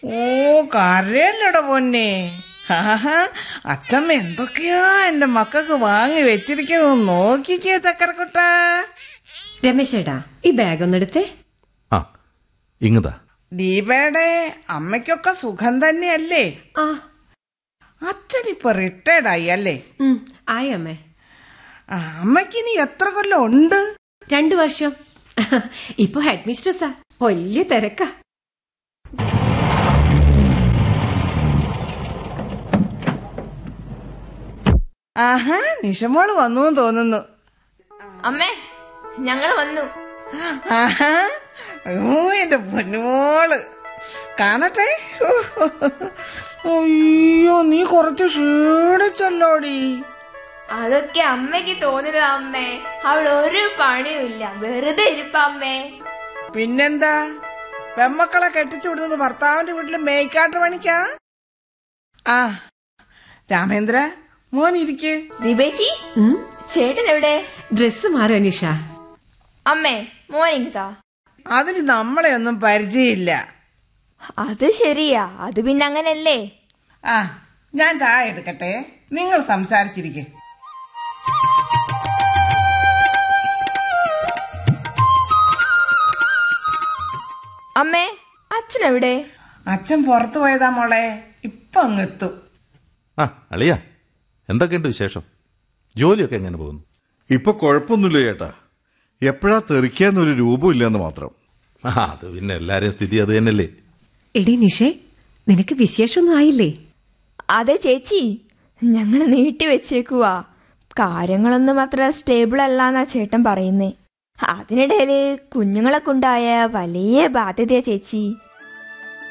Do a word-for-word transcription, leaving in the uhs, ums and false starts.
ഓ കരയല്ലട പൊന്നെ. ആഹാ, അച്ഛമ്മ എന്തൊക്കെയാ എന്റെ മക്കൾക്ക് വാങ്ങി വെച്ചിരിക്കുന്നത് നോക്കിക്കേ ചക്കരക്കുട്ട. രമേശേട്ടാ, ഈ ബാഗ് ഒന്നെടുത്തേ. ആ ഇങ്ങതാ. ദീപയുടെ അമ്മയ്ക്കൊക്കെ സുഖം തന്നെയല്ലേ? ആ, അച്ഛനിപ്പൊ റിട്ടയർഡ് ആയി അല്ലേ? ആയി അമ്മേ. അമ്മയ്ക്കിനി എത്ര കൊല്ലം ഉണ്ട്? രണ്ടു വർഷം. ഇപ്പൊ ഹെഡ് മിസ്ട്രസ്സാ, വലിയ തിരക്കാ. ആഹാ, നിഷമോള് വന്നു തോന്നുന്നു. അമ്മേ, ഞങ്ങൾ വന്നു. ആഹാ, അയ്യോ എന്റെ പൊന്നുമോള്, കാണട്ടെ. അയ്യോ, നീ കുറച്ച് ക്ഷീണിച്ചല്ലോടി. അതൊക്കെ അമ്മയ്ക്ക് തോന്നിയത് അമ്മേ. അവിടെ ഒരു പണിയുമില്ല, വെറുതെ ഇരിപ്പമ്മേ. പിന്നെന്താ, പെമ്മക്കളെ കെട്ടിച്ചു വിടുന്നത് ഭർത്താവിന്റെ വീട്ടില് മേയ്ക്കാട്ട് പണിക്കാ? ആ രാമേന്ദ്ര, മോൻ ഇരിക്ക്. ദീപേച്ചി, ചേട്ടൻ എവിടെ? ഡ്രസ് മാറും നിഷ. അമ്മേ, മോനിങ്ങതാ. അതിന് നമ്മളെ ഒന്നും പരിചയമില്ല. അത് ശരിയാ, അത് പിന്നെ അങ്ങനല്ലേ. ആ, ഞാൻ ചായ എടുക്കട്ടെ, നിങ്ങൾ സംസാരിച്ചിരിക്കെ. അമ്മേ, അച്ഛൻ എവിടെ? അച്ഛൻ പുറത്തു പോയതാ മോളെ, ഇപ്പൊ അങ്ങെത്തും. ആ അളിയ, എന്തൊക്കെയുണ്ട് വിശേഷം? ജോലിയൊക്കെ എങ്ങനെ പോകുന്നു? ഇപ്പൊ കുഴപ്പമൊന്നുമില്ല ചേട്ടാ. എപ്പോഴാ തെറിക്കാന്നൊരു രൂപമില്ലെന്ന് മാത്രം. ആ അത് പിന്നെ എല്ലാരെയും സ്ഥിതി അത് തന്നെയല്ലേ. എടി നിഷേ, നിനക്ക് വിശേഷമൊന്നും ആയില്ലേ? അതെ ചേച്ചി, ഞങ്ങൾ നീട്ടി വെച്ചേക്കുവാ. കാര്യങ്ങളൊന്നും അത്ര സ്റ്റേബിൾ അല്ലാന്നാ ചേട്ടൻ പറയുന്നേ. അതിനിടയില് കുഞ്ഞുങ്ങളെ കൊണ്ടായ വലിയ ബാധ്യതയാ ചേച്ചി.